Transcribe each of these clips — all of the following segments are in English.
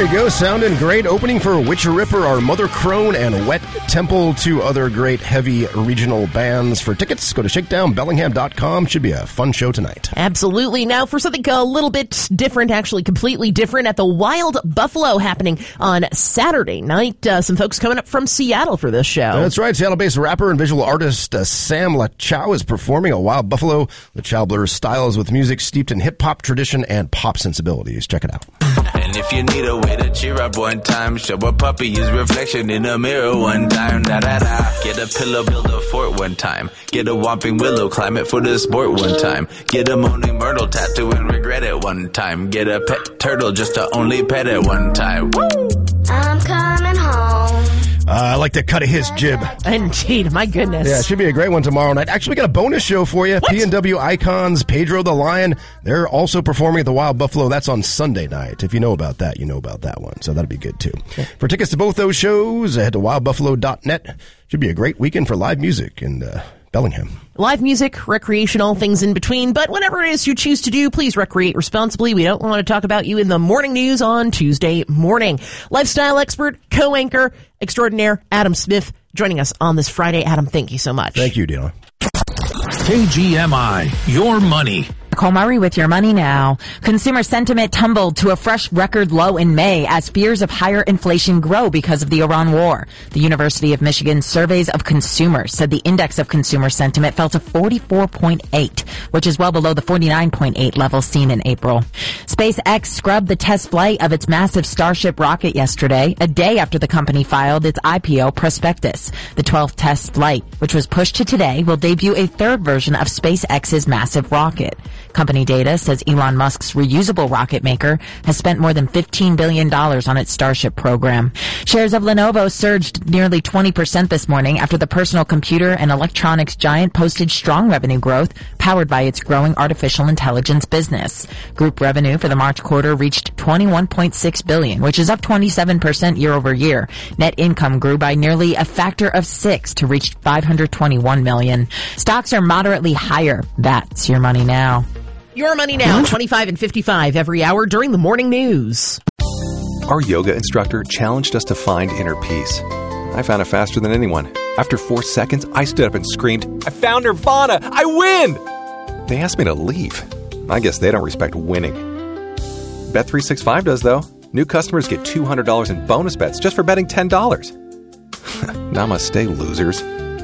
you go. Sounding great. Opening for Witcher Ripper are Mother Crone and Wet Temple, two other great heavy regional bands. For tickets, go to shakedownbellingham.com. Should be a fun show tonight. Absolutely. Now for something a little bit different, actually completely different, at the Wild Buffalo happening on Saturday night. Some folks coming up from Seattle for this show. That's right. Seattle-based rapper and visual artist Sam LaChow is performing at Wild Buffalo. LaChow blurs styles with music steeped in hip-hop tradition and pop sensibilities. Check it out. And if you need a way to cheer up one time, show a puppy his reflection in a mirror one time. Da-da-da. Get a pillow, build a fort one time. Get a whopping willow, climb it for the sport one time. Get a moaning myrtle tattoo and regret it one time. Get a pet turtle just to only pet it one time. Woo! I'm coming home. I like the cut of his jib. Indeed, my goodness. Yeah, it should be a great one tomorrow night. Actually, we got a bonus show for you. P&W Icons, Pedro the Lion. They're also performing at the Wild Buffalo. That's on Sunday night. If you know about that, you know about that one. So that'll be good, too. For tickets to both those shows, head to wildbuffalo.net. Should be a great weekend for live music in Bellingham. Live music, recreational, things in between, but whatever it is you choose to do, please recreate responsibly. We don't want to talk about you in the morning news on Tuesday morning. Lifestyle expert, co-anchor extraordinaire Adam Smith joining us on this Friday. Adam, thank you so much. Thank you, Dina. KGMI, your money. Nicole Murray with your money now. Consumer sentiment tumbled to a fresh record low in May as fears of higher inflation grow because of the Iran war. The University of Michigan surveys of consumers said the index of consumer sentiment fell to 44.8, which is well below the 49.8 level seen in April. SpaceX scrubbed the test flight of its massive Starship rocket yesterday, a day after the company filed its IPO prospectus. The 12th test flight, which was pushed to today, will debut a third version of SpaceX's massive rocket. Company data says Elon Musk's reusable rocket maker has spent more than $15 billion on its Starship program. Shares of Lenovo surged nearly 20% this morning after the personal computer and electronics giant posted strong revenue growth powered by its growing artificial intelligence business. Group revenue for the March quarter reached $21.6 billion, which is up 27% year over year. Net income grew by nearly a factor of 6 to reach $521 million. Stocks are moderately higher. That's your money now. Your money now, 25 and 55 every hour during the morning news. Our yoga instructor challenged us to find inner peace. I found it faster than anyone. After 4 seconds, I stood up and screamed, "I found Nirvana! I win!" They asked me to leave. I guess they don't respect winning. Bet365 does, though. New customers get $200 in bonus bets just for betting $10. Namaste, losers.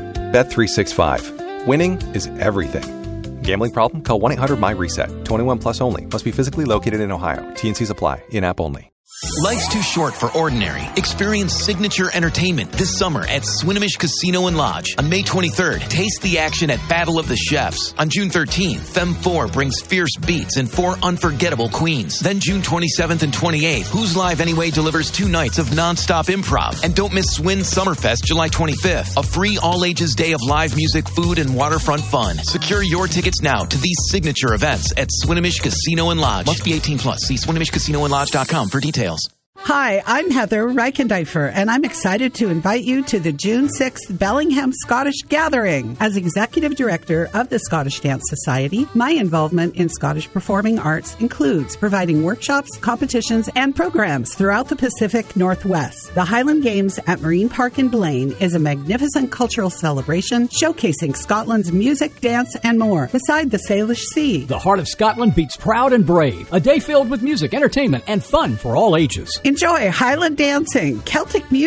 Bet365. Winning is everything. Gambling problem? Call 1-800-MY-RESET. 21 plus only. Must be physically located in Ohio. T&Cs apply. In-app only. Life's too short for ordinary. Experience signature entertainment this summer at Swinomish Casino and Lodge. On May 23rd, taste the action at Battle of the Chefs. On June 13th, Femme 4 brings fierce beats and 4 unforgettable queens. Then June 27th and 28th, Who's Live Anyway delivers 2 nights of non-stop improv. And don't miss Swin Summerfest July 25th, a free all-ages day of live music, food, and waterfront fun. Secure your tickets now to these signature events at Swinomish Casino and Lodge. Must be 18 plus. See SwinomishCasinoandLodge.com for details. Hi, I'm Heather Reichendeifer, and I'm excited to invite you to the June 6th Bellingham Scottish Gathering. As Executive Director of the Scottish Dance Society, my involvement in Scottish performing arts includes providing workshops, competitions, and programs throughout the Pacific Northwest. The Highland Games at Marine Park in Blaine is a magnificent cultural celebration showcasing Scotland's music, dance, and more, beside the Salish Sea. The heart of Scotland beats proud and brave. A day filled with music, entertainment, and fun for all ages. Enjoy Highland dancing, Celtic music,